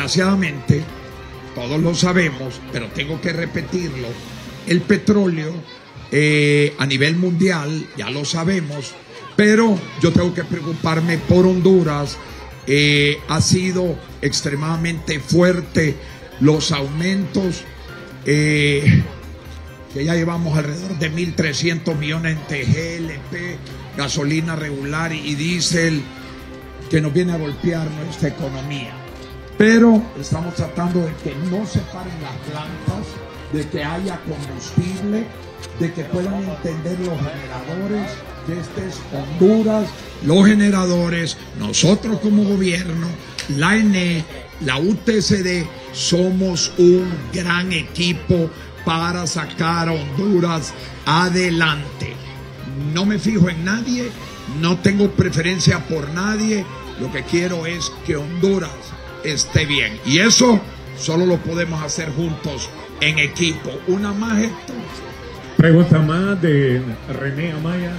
desgraciadamente, todos lo sabemos, pero tengo que repetirlo, el petróleo a nivel mundial, ya lo sabemos, pero yo tengo que preocuparme por Honduras. Ha sido extremadamente fuerte los aumentos, que ya llevamos alrededor de 1.300 millones entre GLP, gasolina regular y diésel, que nos viene a golpear nuestra economía. Pero estamos tratando de que no se paren las plantas, de que haya combustible, de que puedan entender los generadores que este es Honduras, los generadores, nosotros como gobierno, la ENE, la UTCD, somos un gran equipo para sacar a Honduras adelante. No me fijo en nadie, no tengo preferencia por nadie, lo que quiero es que Honduras esté bien. Y eso solo lo podemos hacer juntos, en equipo. Una más, Héctor. Pregunta más de René Amaya.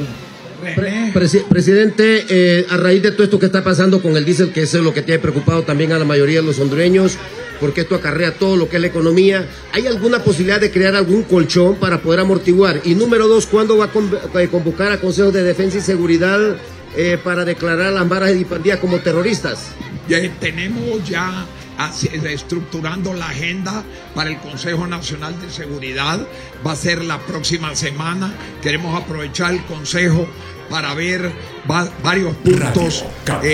Presidente, a raíz de todo esto que está pasando con el diésel, que es lo que tiene preocupado también a la mayoría de los hondureños, porque esto acarrea todo lo que es la economía, ¿hay alguna posibilidad de crear algún colchón para poder amortiguar? Y número dos, ¿cuándo va a convocar a Consejo de Defensa y Seguridad para declarar a las maras y pandillas como terroristas? Tenemos ya reestructurando la agenda para el Consejo Nacional de Seguridad. Va a ser la próxima semana. Queremos aprovechar el Consejo para ver varios puntos,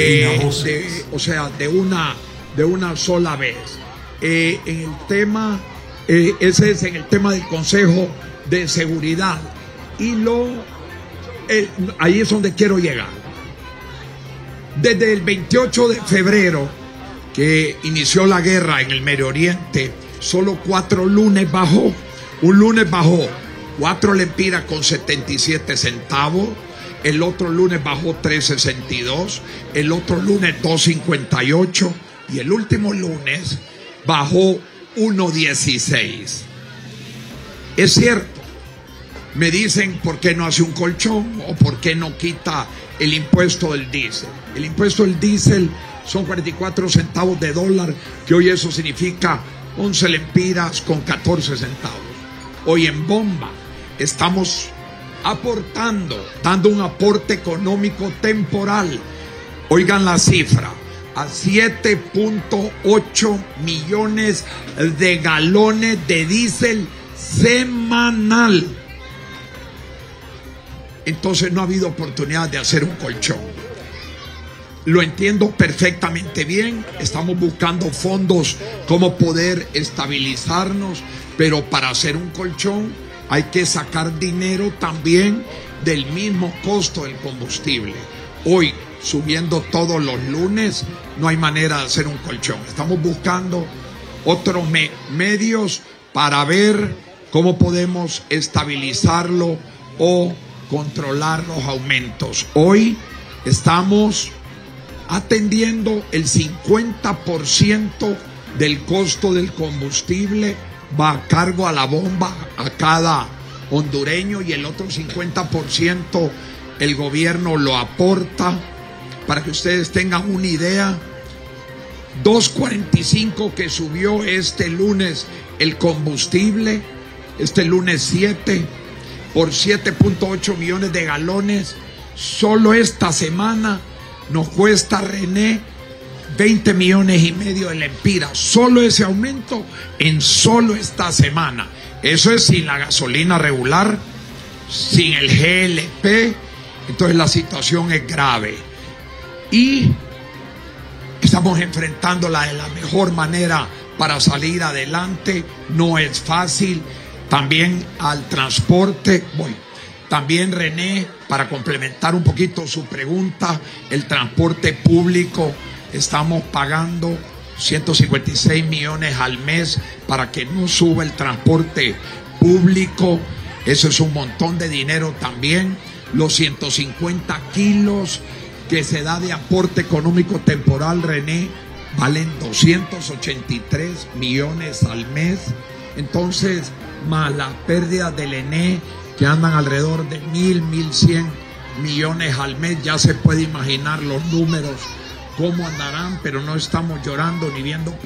de una sola vez. En el tema, ese es en el tema del Consejo de Seguridad. Y ahí es donde quiero llegar. Desde el 28 de febrero, que inició la guerra en el Medio Oriente, solo 4 lunes bajó. Un lunes bajó 4 lempiras con 77 centavos, el otro lunes bajó 3.62, el otro lunes 2.58 y el último lunes bajó 1.16. Es cierto, me dicen por qué no hace un colchón o por qué no quita el impuesto del diésel. El impuesto del diésel son 44 centavos de dólar, que hoy eso significa 11 lempiras con 14 centavos. Hoy en bomba estamos aportando, dando un aporte económico temporal. Oigan la cifra, a 7.8 millones de galones de diésel semanal. Entonces no ha habido oportunidad de hacer un colchón. Lo entiendo perfectamente bien, estamos buscando fondos, cómo poder estabilizarnos, pero para hacer un colchón hay que sacar dinero también del mismo costo del combustible. Hoy, subiendo todos los lunes, no hay manera de hacer un colchón. Estamos buscando otros medios para ver cómo podemos estabilizarlo o controlar los aumentos. Hoy estamos atendiendo el 50% del costo del combustible, va a cargo a la bomba a cada hondureño, y el otro 50% el gobierno lo aporta. Para que ustedes tengan una idea, 2.45 que subió este lunes el combustible, este lunes 7, por 7.8 millones de galones. Solo esta semana nos cuesta, René, 20 millones y medio de lempiras. Solo ese aumento en solo esta semana. Eso es sin la gasolina regular, sin el GLP. Entonces la situación es grave. Y estamos enfrentándola de la mejor manera para salir adelante. No es fácil. También al transporte. También, René, para complementar un poquito su pregunta, el transporte público, estamos pagando 156 millones al mes para que no suba el transporte público. Eso es un montón de dinero también. Los 150 kilos que se da de aporte económico temporal, René, valen 283 millones al mes. Entonces, más la pérdida del ENE, que andan alrededor de 1.100 millones al mes, ya se puede imaginar los números, cómo andarán, pero no estamos llorando ni viendo